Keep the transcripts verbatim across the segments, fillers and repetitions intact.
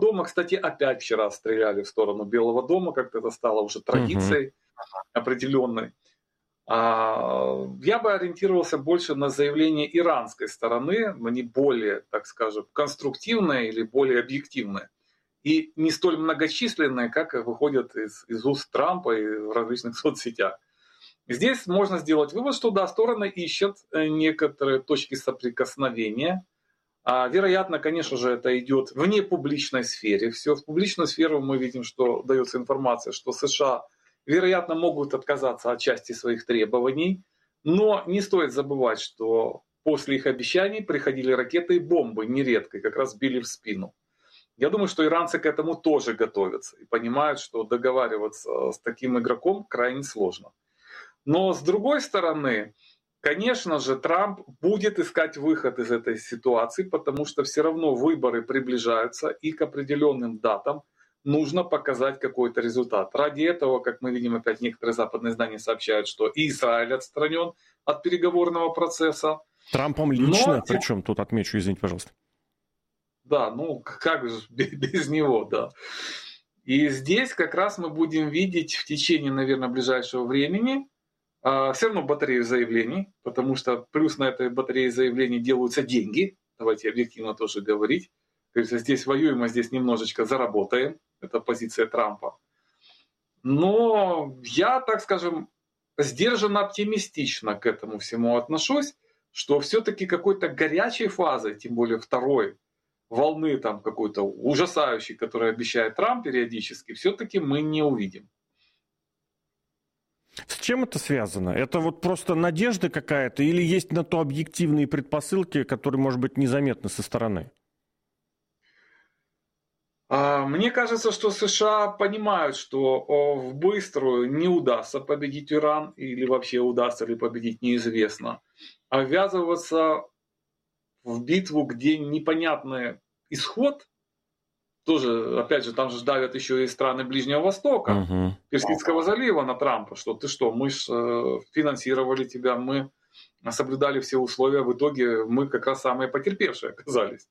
дома. Кстати, опять вчера стреляли в сторону Белого дома, как-то это стало уже традицией угу. определенной. Я бы ориентировался больше на заявление иранской стороны, они более, так скажем, конструктивные или более объективные. И не столь многочисленные, как выходят из, из уст Трампа и в различных соцсетях. Здесь можно сделать вывод, что да, стороны ищут некоторые точки соприкосновения. А, вероятно, конечно же, это идет в непубличной сфере. Все в публичную сферу мы видим, что дается информация, что США, вероятно, могут отказаться от части своих требований. Но не стоит забывать, что после их обещаний приходили ракеты и бомбы, нередко, и как раз били в спину. Я думаю, что иранцы к этому тоже готовятся и понимают, что договариваться с таким игроком крайне сложно. Но с другой стороны, конечно же, Трамп будет искать выход из этой ситуации, потому что все равно выборы приближаются, и к определенным датам нужно показать какой-то результат. Ради этого, как мы видим, опять некоторые западные издания сообщают, что и Израиль отстранен от переговорного процесса. Трампом лично, Но... причем тут отмечу, извините, пожалуйста. Да, ну как же без него, да. И здесь как раз мы будем видеть в течение, наверное, ближайшего времени э, все равно батарею заявлений, потому что плюс на этой батарее заявлений делаются деньги. Давайте объективно тоже говорить. То есть здесь воюем, а здесь немножечко заработаем. Это позиция Трампа. Но я, так скажем, сдержанно оптимистично к этому всему отношусь, что все-таки какой-то горячей фазы, тем более второй, волны там какой-то ужасающей, которую обещает Трамп периодически, все-таки мы не увидим. С чем это связано? Это вот просто надежда какая-то или есть на то объективные предпосылки, которые, может быть, незаметны со стороны? Мне кажется, что США понимают, что в быструю не удастся победить Иран, или вообще удастся ли победить, неизвестно. А ввязываться в битву, где непонятный исход, тоже, опять же, там же давят еще и страны Ближнего Востока, угу. Персидского залива на Трампа, что ты что, мы же финансировали тебя, мы соблюдали все условия, в итоге мы как раз самые потерпевшие оказались.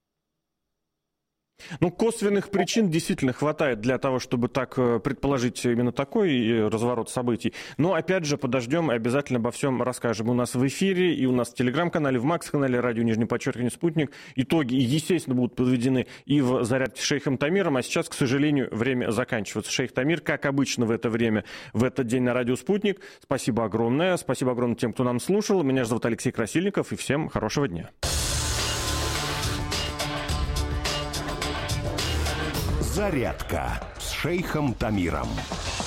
Ну, косвенных причин действительно хватает для того, чтобы так предположить именно такой разворот событий. Но, опять же, подождем и обязательно обо всем расскажем. У нас в эфире и у нас в телеграм-канале, в Макс-канале радио Нижний подчеркивание Спутник. Итоги, естественно, будут подведены и в зарядке с шейхом Тамиром. А сейчас, к сожалению, время заканчивается. Шейх Тамир, как обычно в это время, в этот день на радио Спутник. Спасибо огромное. Спасибо огромное тем, кто нам слушал. Меня зовут Алексей Красильников, и всем хорошего дня. Зарядка с шейхом Тамиром.